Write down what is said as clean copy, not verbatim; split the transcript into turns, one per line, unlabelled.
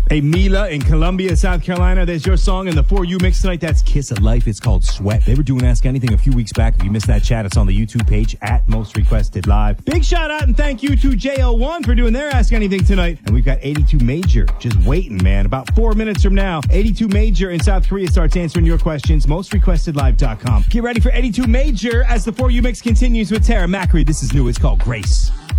Hey, Mila in Columbia, South Carolina. There's your song in the For You mix tonight. That's Kiss of Life. It's called Sweat. They were doing Ask Anything a few weeks back. If you missed that chat, it's on the YouTube page at Most Requested Live. Big shout out and thank you to JL1 for doing their Ask Anything tonight. And we've got 82 Major just waiting, man. About 4 minutes from now, 82 Major in South Korea starts answering your questions. MostRequestedLive.com. Get ready for 82 Major as the For You mix continues with Tara Macri. This is new. It's called Grace.